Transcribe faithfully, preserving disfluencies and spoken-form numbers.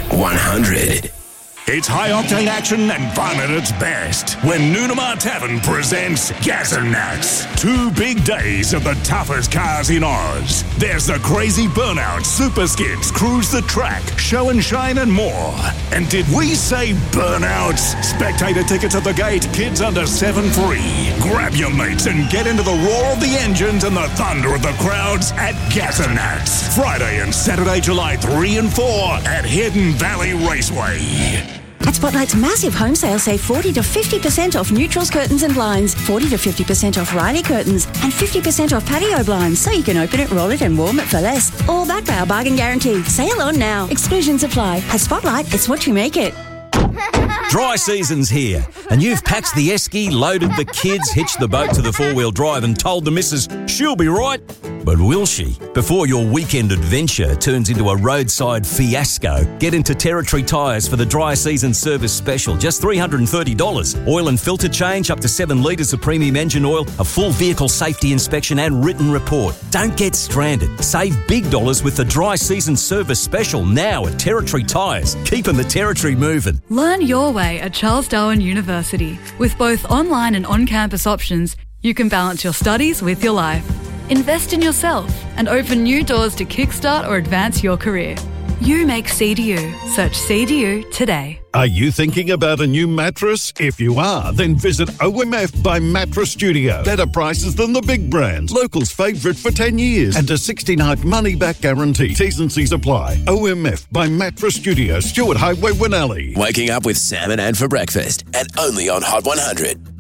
one hundred. It's high-octane action and fun at its best when Noonamar Tavern presents Gas and Nats. Two big days of the toughest cars in Oz. There's the crazy burnout, super skids, cruise the track, show and shine and more. And did we say burnouts? Spectator tickets at the gate, kids under seven free. Grab your mates and get into the roar of the engines and the thunder of the crowds at Gas and Nats. Friday and Saturday, July third and fourth at Hidden Valley Raceway. At Spotlight's massive home sale, save forty to fifty percent off neutrals, curtains and blinds, forty to fifty percent off Riley curtains, and fifty percent off patio blinds, so you can open it, roll it and warm it for less. All backed by our bargain guarantee. Sale on now. Exclusions apply. At Spotlight, it's what you make it. Dry season's here, and you've packed the esky, loaded the kids, hitched the boat to the four-wheel drive and told the missus she'll be right. But will she? Before your weekend adventure turns into a roadside fiasco, get into Territory Tyres for the dry season service special. Just three hundred thirty dollars. Oil and filter change, up to seven litres of premium engine oil, a full vehicle safety inspection and written report. Don't get stranded. Save big dollars with the dry season service special now at Territory Tyres. Keeping the Territory moving. Learn your way at Charles Darwin University. With both online and on-campus options, you can balance your studies with your life. Invest in yourself and open new doors to kickstart or advance your career. You make C D U. Search C D U today. Are you thinking about a new mattress? If you are, then visit O M F by Mattress Studio. Better prices than the big brands. Locals' favourite for ten years. And a sixty-night money-back guarantee. T's and C's apply. O M F by Mattress Studio. Stewart Highway, Winnelly. Waking up with Sam and Ann for breakfast, and only on Hot one hundred.